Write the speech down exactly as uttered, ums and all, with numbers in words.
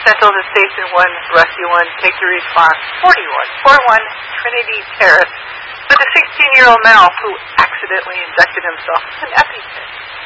Central to Station one, Rusty one, take the response, forty-one forty-one Trinity Terrace, with a sixteen-year-old male who accidentally injected himself with an EpiPen.